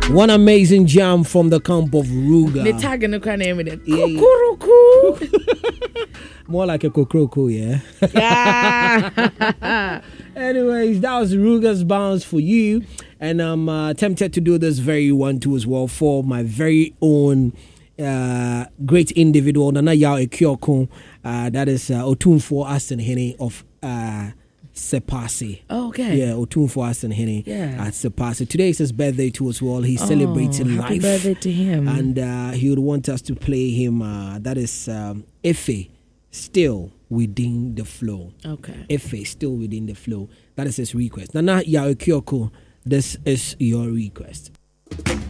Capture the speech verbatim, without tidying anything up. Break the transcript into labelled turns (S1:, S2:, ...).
S1: One amazing jam from the camp of Ruga.
S2: The tag in the crown name it.
S1: Yeah,
S2: Kukuruku.
S1: More like a kokroko, yeah.
S2: Yeah.
S1: Anyways, that was Ruga's Bounce for you. And I'm uh, tempted to do this very one too as well for my very own uh, great individual, Nana Yao Ekyoko. Uh, that is uh, Otumfo Aston Hene of uh, Sepasi.
S2: Oh, okay.
S1: Yeah, Otumfo Aston Hene
S2: Yeah.
S1: at Sepasi. Today is his birthday too as well. He's
S2: Oh,
S1: celebrating
S2: happy
S1: life.
S2: birthday to him.
S1: And uh, he would want us to play him. Uh, that is um, Efe, Still Within the Flow.
S2: Okay.
S1: Efe, Still Within the Flow. That is his request. Nana Yao Kyoko, this is your request.